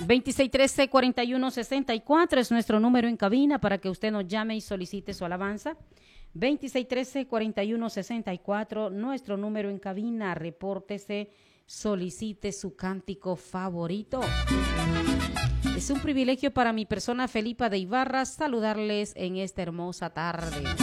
2613-4164 es nuestro número en cabina para que usted nos llame y solicite su alabanza. 2613-4164, nuestro número en cabina. Repórtese, solicite su cántico favorito. Es un privilegio para mi persona, Felipa de Ibarra, saludarles en esta hermosa tarde.